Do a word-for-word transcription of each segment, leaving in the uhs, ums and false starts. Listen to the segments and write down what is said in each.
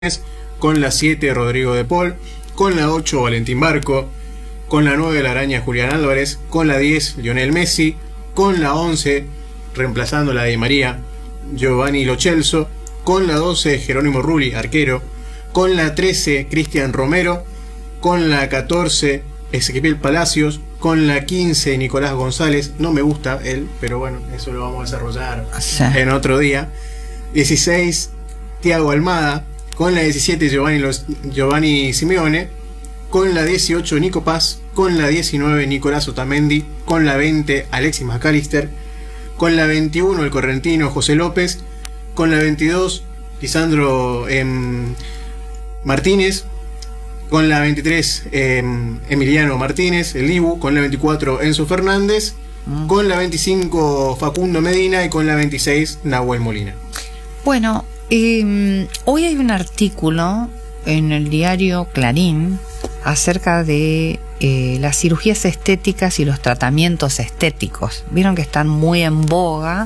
con la siete Rodrigo de Paul, con la ocho Valentín Barco, con la nueve la araña Julián Álvarez, con la diez Lionel Messi, con la once, reemplazando la de María, Giovanni Lo Celso, con la doce Jerónimo Rulli, arquero, con la trece Cristian Romero, con la catorce Ezequiel Palacios, con la quince Nicolás González, no me gusta él, pero bueno, eso lo vamos a desarrollar sí. en otro día. dieciséis Thiago Almada, con la diecisiete Giovanni, Los, Giovanni Simeone, con la dieciocho Nico Paz, con la diecinueve Nicolás Otamendi, con la veinte Alexis McAllister, con la veintiuno el correntino José López, con la veintidós Lisandro eh, Martínez, con la veintitrés eh, Emiliano Martínez, el Dibu, con la veinticuatro Enzo Fernández, mm. con la veinticinco Facundo Medina y con la veintiséis Nahuel Molina. Bueno, eh, hoy hay un artículo en el diario Clarín acerca de eh, las cirugías estéticas y los tratamientos estéticos. Vieron que están muy en boga.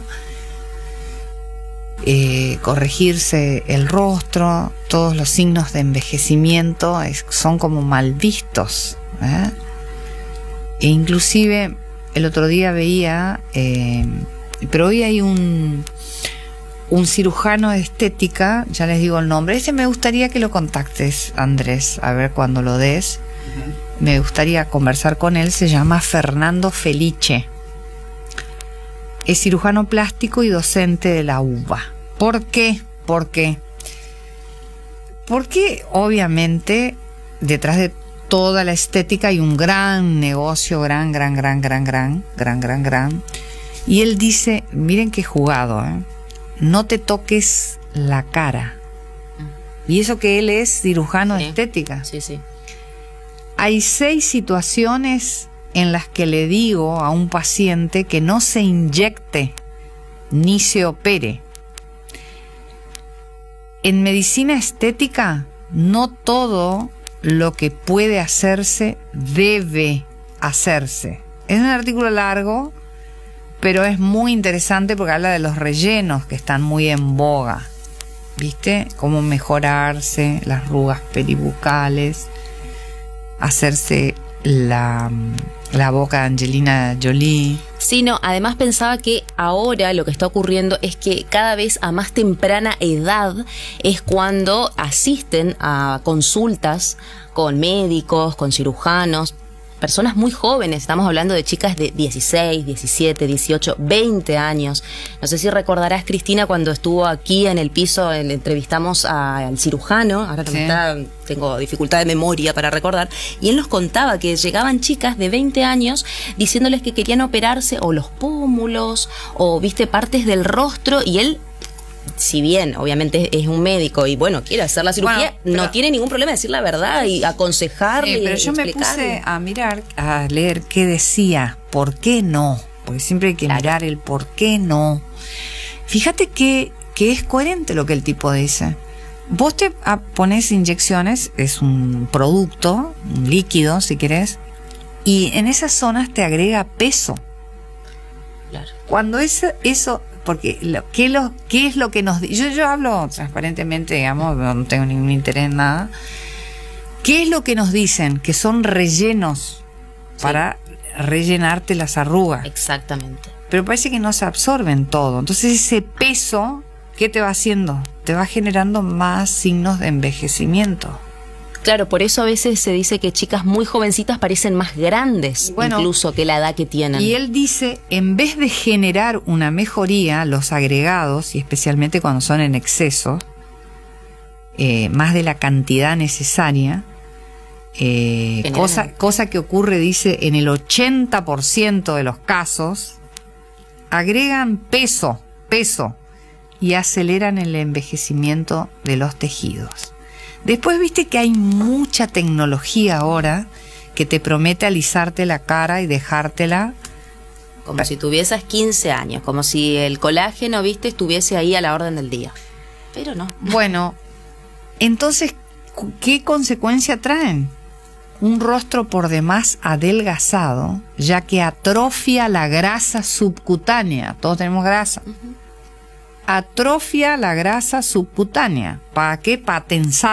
Eh, corregirse el rostro, todos los signos de envejecimiento es, son como mal vistos, ¿eh? E inclusive el otro día veía, eh, pero hoy hay un un cirujano de estética, ya les digo el nombre, ese me gustaría que lo contactes, Andrés, a ver cuando lo des. Uh-huh. Me gustaría conversar con él. Se llama Fernando Felice. Es cirujano plástico y docente de la U B A. ¿Por qué? ¿Por qué? Porque obviamente detrás de toda la estética hay un gran negocio, gran, gran, gran, gran, gran, gran, gran, gran. Y él dice, miren qué jugado, ¿eh? No te toques la cara. Y eso que él es cirujano sí. de estética. Sí, sí. Hay seis situaciones en las que le digo a un paciente que no se inyecte ni se opere. En medicina estética, no todo lo que puede hacerse debe hacerse. Es un artículo largo, pero es muy interesante porque habla de los rellenos que están muy en boga. ¿Viste? Cómo mejorarse las arrugas peribucales, hacerse la, la boca de Angelina Jolie. Sí, no, además pensaba que ahora lo que está ocurriendo es que cada vez a más temprana edad es cuando asisten a consultas con médicos, con cirujanos, personas muy jóvenes. Estamos hablando de chicas de dieciséis, diecisiete, dieciocho, veinte años. No sé si recordarás, Cristina, cuando estuvo aquí en el piso, le entrevistamos a, al cirujano, ahora sí. está, tengo dificultad de memoria para recordar, y él nos contaba que llegaban chicas de veinte años diciéndoles que querían operarse o los pómulos o, viste, partes del rostro, y él, si bien obviamente es un médico y bueno, quiere hacer la cirugía, bueno, pero, no tiene ningún problema de decir la verdad y aconsejarle. Sí, pero y yo me puse a mirar, a leer qué decía, por qué no, porque siempre hay que claro. mirar el por qué no. Fíjate que, que es coherente lo que el tipo dice. Vos te pones inyecciones, es un producto, un líquido si querés, y en esas zonas te agrega peso. Claro. Cuando eso, eso porque lo, ¿qué, lo, ¿qué es lo que nos yo yo hablo transparentemente, digamos, no tengo ningún interés en nada? ¿Qué es lo que nos dicen? Que son rellenos sí. para rellenarte las arrugas. Exactamente. Pero parece que no se absorben todo. Entonces ese peso, ¿qué te va haciendo? Te va generando más signos de envejecimiento. Claro, por eso a veces se dice que chicas muy jovencitas parecen más grandes, bueno, incluso que la edad que tienen. Y él dice, en vez de generar una mejoría, los agregados, y especialmente cuando son en exceso, eh, más de la cantidad necesaria, eh, cosa, cosa que ocurre, dice, en el ochenta por ciento de los casos, agregan peso, peso, y aceleran el envejecimiento de los tejidos. Después viste que hay mucha tecnología ahora que te promete alisarte la cara y dejártela como si tuvieses quince años, como si el colágeno, viste, estuviese ahí a la orden del día. Pero no. Bueno, entonces, ¿qué consecuencia traen? Un rostro por demás adelgazado, ya que atrofia la grasa subcutánea. Todos tenemos grasa. Uh-huh. atrofia la grasa subcutánea. ¿Para qué? Para tensar